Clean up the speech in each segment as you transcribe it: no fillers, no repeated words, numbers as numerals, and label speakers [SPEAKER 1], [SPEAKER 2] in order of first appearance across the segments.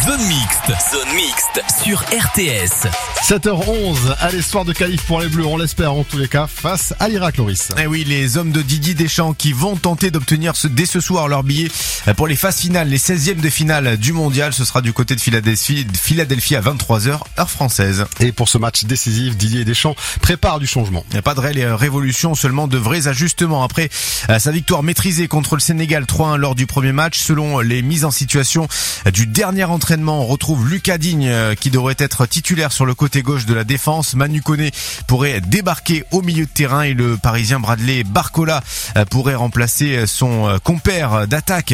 [SPEAKER 1] Zone mixte sur RTS.
[SPEAKER 2] 7h11, allez, soir de qualif pour les Bleus, on l'espère en tous les cas, face à l'Irak, Loris.
[SPEAKER 3] Eh oui, les hommes de Didier Deschamps qui vont tenter d'obtenir dès ce soir leur billet pour les phases finales, les 16e de finale du mondial. Ce sera du côté de Philadelphie à 23h, heure française.
[SPEAKER 2] Et pour ce match décisif, Didier Deschamps prépare du changement.
[SPEAKER 3] Il n'y a pas de réelle révolution, seulement de vrais ajustements. Après sa victoire maîtrisée contre le Sénégal 3-1 lors du premier match, selon les mises en situation du dernier entraînement, on retrouve Lucas Digne qui devrait être titulaire sur le côté gauche de la défense. Manu Koné pourrait débarquer au milieu de terrain et le Parisien Bradley Barcola pourrait remplacer son compère d'attaque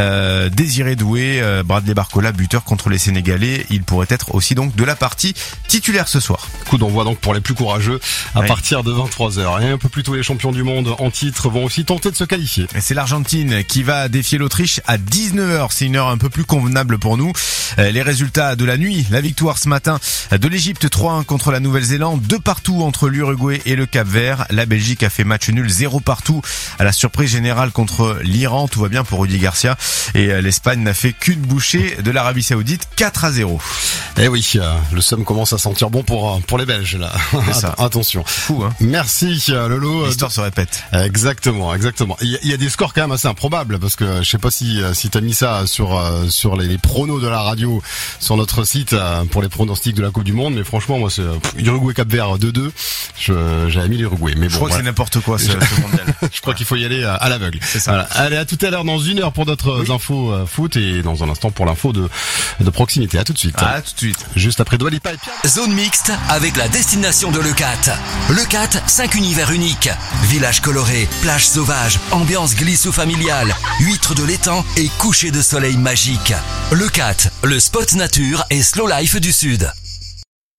[SPEAKER 3] Désiré Doué. Bradley Barcola, buteur contre les Sénégalais, il pourrait être aussi donc de la partie titulaire ce soir.
[SPEAKER 2] Coup d'envoi donc pour les plus courageux à partir de 23h. Et un peu plus tôt, les champions du monde en titre vont aussi tenter de se qualifier.
[SPEAKER 3] Et c'est l'Argentine qui va défier l'Autriche à 19h. C'est une heure un peu plus convenable pour nous. Les résultats de la nuit, la victoire ce matin de l'Égypte 3-1 contre la Nouvelle-Zélande, 2-2 entre l'Uruguay et le Cap-Vert. La Belgique a fait match nul 0-0 à la surprise générale contre l'Iran. Tout va bien pour Rudy Garcia. Et l'Espagne n'a fait qu'une bouchée de l'Arabie Saoudite, 4-0.
[SPEAKER 2] Eh oui, le somme commence à sentir bon pour les Belges là.
[SPEAKER 3] C'est ça.
[SPEAKER 2] Attention.
[SPEAKER 3] Fou, hein.
[SPEAKER 2] Merci Lolo.
[SPEAKER 3] L'histoire se répète.
[SPEAKER 2] Exactement. Il y a des scores quand même assez improbables parce que je sais pas si t'as mis ça sur les pronos de la radio sur notre site pour les pronostics de la Coupe du Monde, mais franchement moi c'est Uruguay Cap-Vert 2-2. J'avais mis l'Uruguay, mais bon.
[SPEAKER 3] Je crois que c'est n'importe quoi ce mondial.
[SPEAKER 2] Je crois qu'il faut y aller à l'aveugle.
[SPEAKER 3] C'est ça.
[SPEAKER 2] Voilà. Allez, à tout à l'heure dans une heure pour d'autres infos foot et dans un instant pour l'info de proximité. À tout de suite.
[SPEAKER 3] À tout de suite.
[SPEAKER 2] Juste après Dua Lipa et Pierre.
[SPEAKER 1] Zone mixte avec la destination de Leucate. Leucate, 5 univers uniques. Village coloré, plage sauvage, ambiance glissou familiale, huîtres de l'étang et coucher de soleil magique. Leucate, le spot nature et slow life du Sud.